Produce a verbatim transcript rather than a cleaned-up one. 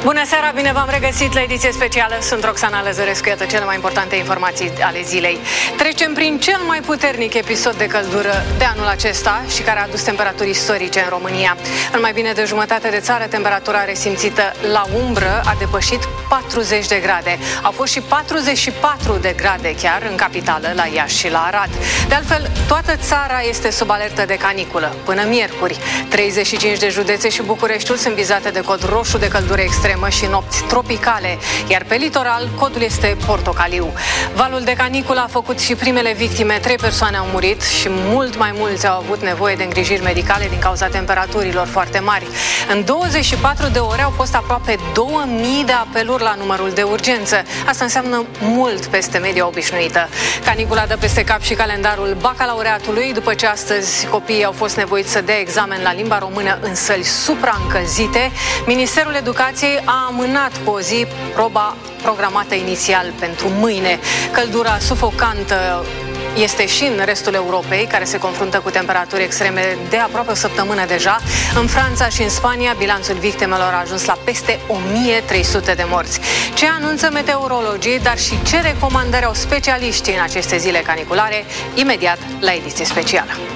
Bună seara, bine v-am regăsit la ediție specială. Sunt Roxana Lăzărescu, iată cele mai importante informații ale zilei. Trecem prin cel mai puternic episod de căldură de anul acesta și care a adus temperaturi istorice în România. În mai bine de jumătate de țară, temperatura resimțită la umbră a depășit patruzeci de grade. Au fost și patruzeci și patru de grade chiar în capitală, la Iași și la Arad. De altfel, toată țara este sub alertă de caniculă până miercuri. treizeci și cinci de județe și Bucureștiul sunt vizate de cod roșu de căldură extremă și nopți tropicale, iar pe litoral codul este portocaliu. Valul de caniculă a făcut și primele victime, trei persoane au murit și mult mai mulți au avut nevoie de îngrijiri medicale din cauza temperaturilor foarte mari. În douăzeci și patru de ore au fost aproape două mii de apeluri la numărul de urgență. Asta înseamnă mult peste media obișnuită. Canicula dă peste cap și calendarul bacalaureatului, după ce astăzi copiii au fost nevoiți să dea examen la limba română în săli supraîncălzite. Ministerul Educației a amânat cu o zi proba programată inițial pentru mâine. Căldura sufocantă este și în restul Europei, care se confruntă cu temperaturi extreme de aproape o săptămână deja. În Franța și în Spania, bilanțul victimelor a ajuns la peste o mie trei sute de morți. Ce anunță meteorologii, dar și ce recomandări au specialiștii în aceste zile caniculare, imediat la ediție specială.